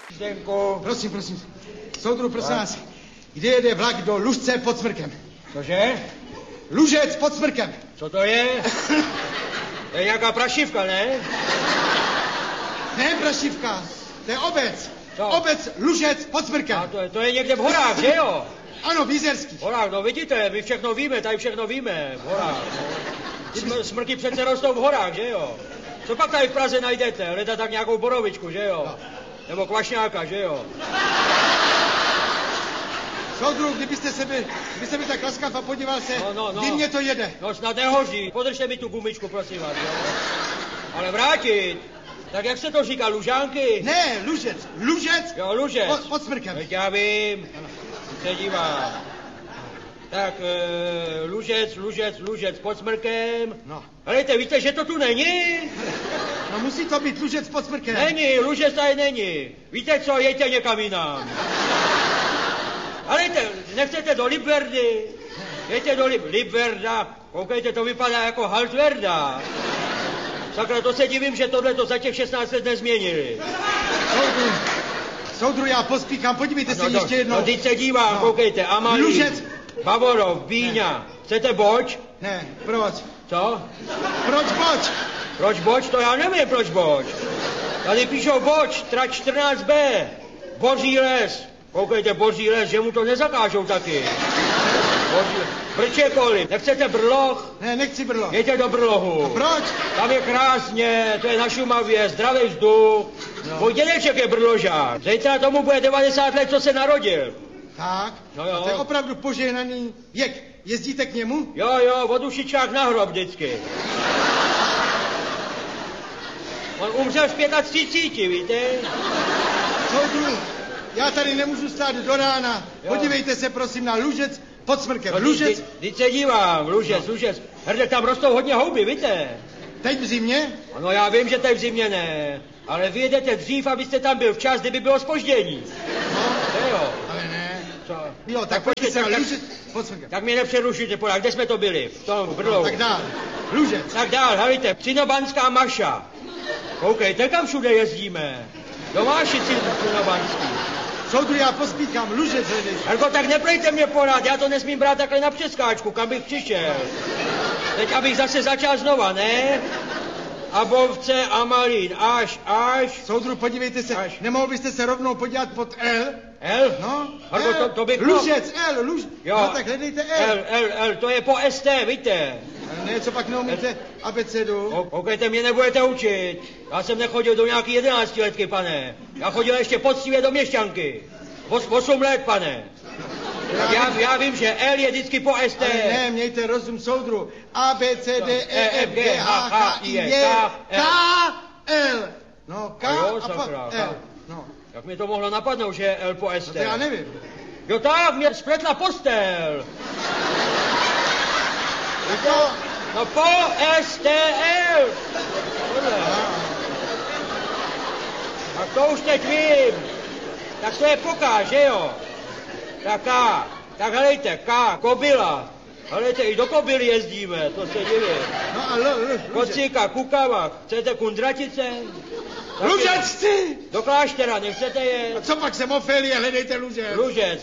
Zdenku. Prosím. Soudru, prosím vás, kde jede vlak do Lužce pod Smrkem? Cože? Lužec pod Smrkem. Co to je? To je nějaká prašivka, ne? Ne prašivka, to je obec. Co? Obec Lužec pod Smrkem. A to je někde v horách, že jo? Ano, v Jizerských. V horách, no vidíte, my všechno víme, tady všechno víme, v horách. No. Smrky přece rostou v horách, že jo? Co pak tady v Praze najdete? Hledat tak nějakou borovičku, že jo? No. Nebo kvašňáka, že jo? Soudru, kdybyste byl tak laskav a podíval se, kdy mě to jede. No snad nehoří. Podržte mi tu gumičku, prosím vás, jo? Ale vrátit. Tak jak se to říká, Lužánky? Ne, Lužec. Jo, Lužec. Pod Smrkem. Teď já vím. Se dívám. Tak, Lužec pod Smrkem. No. Helejte, víte, že to tu není? No musí to být Lužec pod Smrkem. Není, Lužec tady není. Víte co, jeďte někam jinam. Helejte, nechcete do Libverdy? Jeďte do Libverda. Koukejte, to vypadá jako Haltverda. Sakra, to se divím, že tohleto za těch 16 let nezměnili. Soudru, já pospíchám, podívejte se ještě jednou. No, teď se dívám, koukejte, Amalí, Lužec. Bavorov, Bíňa. Chcete boč? Ne, proč? Co? Proč boč? Proč boč? To já nevím, proč boč. Tady píšou boč, trať 14B. Boří les. Koukejte, boří les, že mu to nezakážou taky. Brčekoli, nechcete Brloh? Ne, nechci Brloh. Jeďte do Brlohu. A proč? Tam je krásně, to je na Šumavě, zdravý vzduch. Můj dědeček je Brložák. Zítra tomu bude 90 let, co se narodil. Tak, no jo. A to je opravdu požehnaný věk. Jezdíte k němu? Jo, od ušičák na hrob vždycky. On umřel v 35, víte? Soudru, já tady nemůžu stát do rána. Jo. Podívejte se prosím na Lužec pod Smrkem. No, Lužec. Teď se dívám, Lužec. Herde, tam rostou hodně houby, víte? Teď v zimě? No já vím, že teď v zimě ne, ale vy jedete dřív, abyste tam byl včas, kdyby bylo zpoždění. No, jo. Ale ne. Co? Jo, tak pojďte se na Lužec pod Smrkem. Tak mě nepřerušujte, podák, kde jsme to byli? V tom Brlohu. No, tak dál. Lužec. Tak dál, helejte, Cinobanská Maša. Koukejte, kam všude jezdíme. Domáši Cinobanský. Soudru, já pospíchám, Lužec hledeš. Ergo, tak neplejte mě pořád, já to nesmím brát takhle na přeskáčku, kam bych přišel. Teď abych zase začal znova, ne? Abovce, Amalín, až. Soudru, podívejte se, nemohl byste se rovnou podívat pod L? L? No, Ergo, L. To bych... Lužec, L. Jo. No tak hledejte L. L, to je po ST, víte? Ne, co pak neumíte abecedu? Koukejte, mě nebudete učit. Já jsem nechodil do nějaký 11 letky, pane. Já chodil ještě poctivě do Měšťanky. 8 let, pane. Já vím, že L je vždycky po ST. Ale ne, mějte rozum, soudru. A, B, C, D, E, F, G, H, K, I, J, K, L. No, K a po L. No. Jak mi to mohlo napadnout, že je L po ST? No to já nevím. Jo tak, mě spletla postel. No po STL. Tak to už teď vím. Tak to je poká, že jo? Tak K. Tak helejte, K, Kobila. Helejte, i do Kobily jezdíme, to se divím. No a L. Kocíka, Kukava. Chcete Kundratice? Lužec chci! Do kláštera, nechcete jet? A co pak jsem Ofélie, hledejte Lužec. Lužec,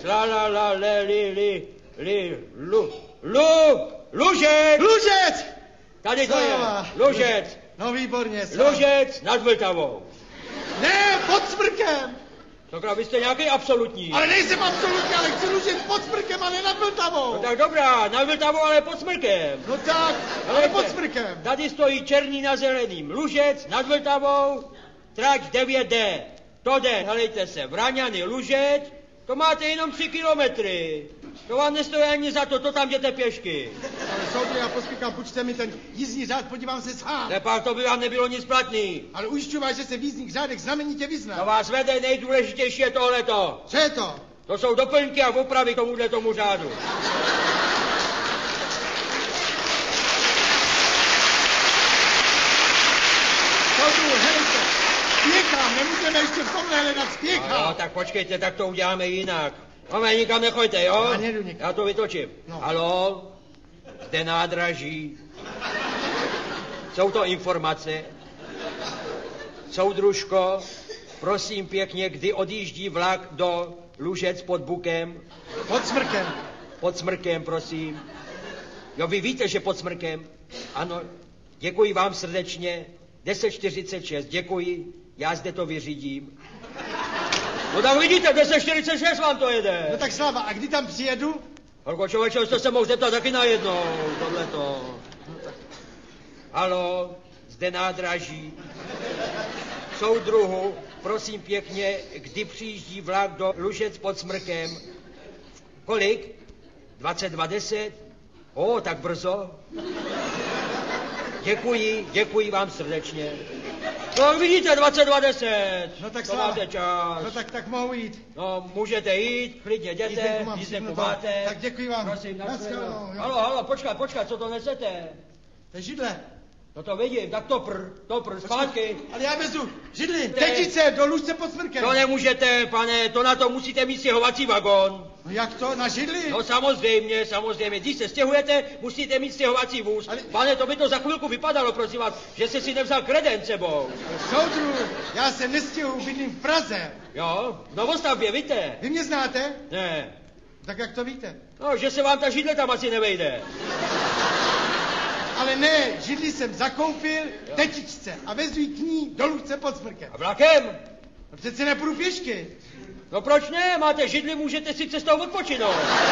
Lužec! Lužec! Tady to je, Lužec. No výborně. Lužec nad Vltavou. Ne, pod Smrkem. Sakra, vy jste nějaký absolutní. Ale nejsem absolutní, ale chci Lužec pod Smrkem, ale nad Vltavou. No tak dobrá, nad Vltavou, ale pod Smrkem. No tak, ale pod Smrkem. Tady stojí černý na zeleným. Lužec nad Vltavou, trať 9D. To jde, helejte se, Vraňany, Lužec, to máte jenom 3 kilometry. To vám nestojí ani za to tam jděte pěšky. Ale soudru, já pospíchám, počte mi ten jízdní řád, podívám se sám. Nepak, to by vám nebylo nic platný. Ale ujišťuji vás, že se v jízdních řádech znamenitě vyzná. To vás vede, nejdůležitější je tohleto. Co je to? To jsou doplňky a opravy tomu řádu. Soudru, helejte, spěchám, nemůžeme ještě v tomhle hledat, spěchám. No, tak počkejte, tak to uděláme jinak. No, nikam nechoďte, jo? Já nedu nikam. Já to vytočím. No. Haló? Zde nádraží. Jsou to informace. Soudružko, prosím pěkně, kdy odjíždí vlak do Lužec pod Bukem? Pod Smrkem. Pod Smrkem, prosím. Jo, vy víte, že pod Smrkem? Ano, děkuji vám srdečně. 10:46, děkuji. Já zde to vyřídím. No tak vidíte, 10:46 vám to jede. No tak Slava, a kdy tam přijedu? Holko člověče, jste se mohl zeptat taky najednou, tohleto. No tak. Haló, zde nádraží. Soudruhu, prosím pěkně, kdy přijíždí vlak do Lužec pod Smrkem? Kolik? 22:10? O, tak brzo. Děkuji vám srdečně. No vidíte, 22:10. No tak to máte čas. No tak mohu jít. No, můžete jít, klidně jděte, jízdenku máte. Tak děkuji vám. Prosím, Halo, počkat, co to nesete? To je židle. No to vidím, tak topr, zpátky. Ale já vezu židli, tetice, do Lužce pod Smrkem. To nemůžete, pane, to na to musíte mít stěhovací vagón. No jak to, na židli? No samozřejmě, když se stěhujete, musíte mít stěhovací vůz. Ale... Pane, to by to za chvilku vypadalo, prosím vás, že jste si nevzal kredenc sebou. Soudru, já se nestěhuju, bydlím v Praze. Jo, v Novostavbě, víte? Vy mě znáte? Ne. Tak jak to víte? No, že se vám ta židle tam asi nevejde. Ale ne, židli jsem zakoupil tetičce a vezu ji k ní do Lužce pod Smrkem. A vlakem? No přece nepůjdu pěšky. No proč ne? Máte židli, můžete si cestou odpočinout.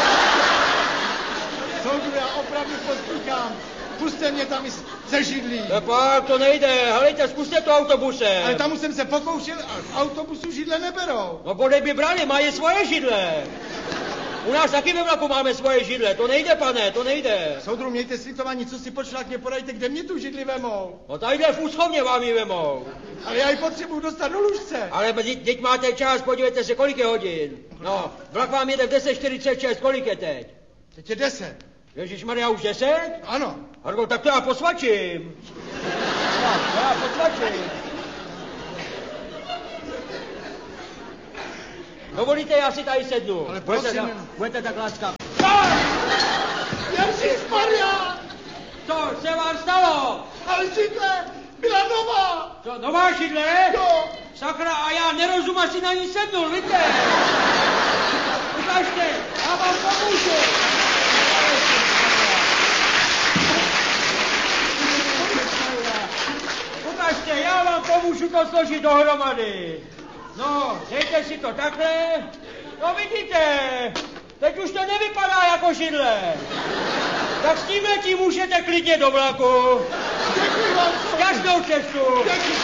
Soudru, já opravdu pospíchám. Puste mě tam i se židlí. Pak to nejde, helejte, zkuste to autobuse. Ale tam jsem se pokoušel a v autobusu židle neberou. No bodej by brali, mají svoje židle. U nás taky ve vlaku máme svoje židle, to nejde, pane, to nejde. Soudru, mějte slitování, co si počlák, mě podajte, kde mě tu židli vemou. No tadyhle v úschovně vám ji vemou. Ale já ji potřebuji dostat do Lužce. Ale teď máte čas, podívejte se, kolik je hodin. No, vlak vám jede v 10:46, kolik je teď? Teď je 10. Ježišmarja, už 10? Ano. Hargo, tak to já posvačím. Já posvačím. Dovolíte, já si tady sednu. Ale prosím. Budete tak láskav. Ježišmarja! Co se vám stalo? Ale židle byla nová. Co, nová židle? Jo. Sakra, a já nerozum, asi na ní sednul, víte? Ukažte, já vám pomůžu. Ukažte, já vám pomůžu to složit dohromady. No, dejte si to takhle. No vidíte, teď už to nevypadá jako židle. Tak s tímhletím můžete klidně do vlaku. Děkuji vám. Šťastnou cestu. Děkuji.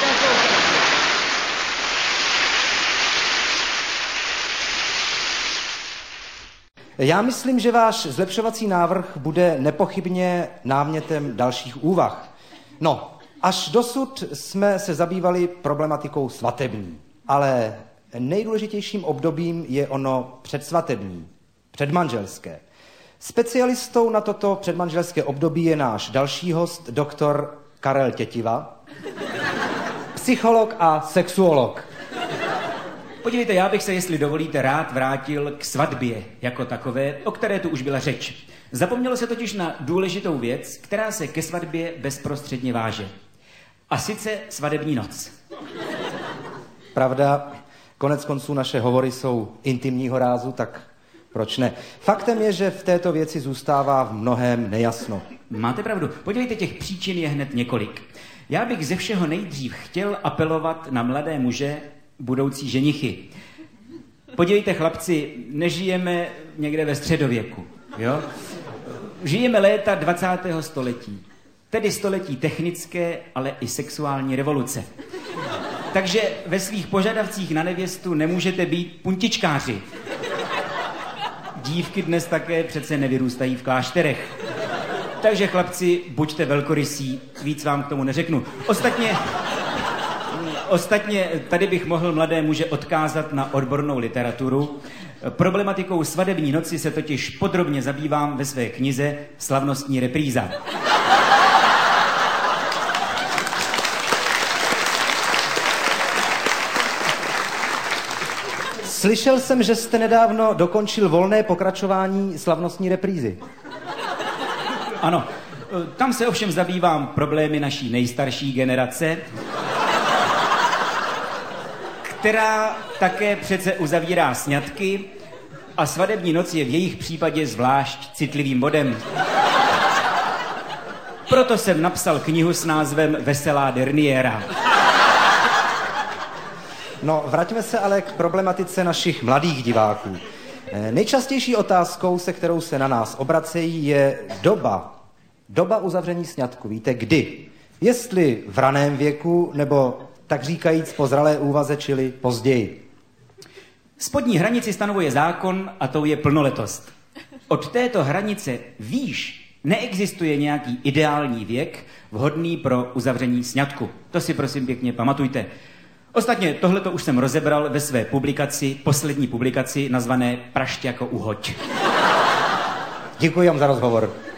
Já myslím, že váš zlepšovací návrh bude nepochybně námětem dalších úvah. No, až dosud jsme se zabývali problematikou svatební, ale nejdůležitějším obdobím je ono předsvatební, předmanželské. Specialistou na toto předmanželské období je náš další host, doktor Karel Tětiva, psycholog a sexuolog. Podívejte, já bych se, jestli dovolíte, rád vrátil k svatbě jako takové, o které tu už byla řeč. Zapomnělo se totiž na důležitou věc, která se ke svatbě bezprostředně váže. A sice svatební noc. Pravda, konec konců naše hovory jsou intimního rázu, tak proč ne? Faktem je, že v této věci zůstává v mnohém nejasno. Máte pravdu. Podívejte, těch příčin je hned několik. Já bych ze všeho nejdřív chtěl apelovat na mladé muže, budoucí ženichy. Podívejte, chlapci, nežijeme někde ve středověku, jo? Žijeme léta 20. století. Tedy století technické, ale i sexuální revoluce. Takže ve svých požadavcích na nevěstu nemůžete být puntičkáři. Dívky dnes také přece nevyrůstají v klášterech. Takže chlapci, buďte velkorysí, víc vám k tomu neřeknu. Ostatně tady bych mohl mladé muže odkázat na odbornou literaturu. Problematikou svatební noci se totiž podrobně zabývám ve své knize Slavnostní repríza. Slyšel jsem, že jste nedávno dokončil volné pokračování Slavnostní reprízy. Ano, tam se ovšem zabývám problémy naší nejstarší generace, která také přece uzavírá sňatky a svatební noc je v jejich případě zvlášť citlivým bodem. Proto jsem napsal knihu s názvem Veselá derniéra. No, vraťme se ale k problematice našich mladých diváků. Nejčastější otázkou, se kterou se na nás obracejí, je doba. Doba uzavření sňatku. Víte, kdy? Jestli v raném věku, nebo tak říkajíc po zralé úvaze, čili později. Spodní hranici stanovuje zákon a tou je plnoletost. Od této hranice výš neexistuje nějaký ideální věk vhodný pro uzavření sňatku. To si prosím pěkně pamatujte. Ostatně tohleto už jsem rozebral ve své publikaci, poslední publikaci, nazvané Prašť jako uhoď. Děkuji vám za rozhovor.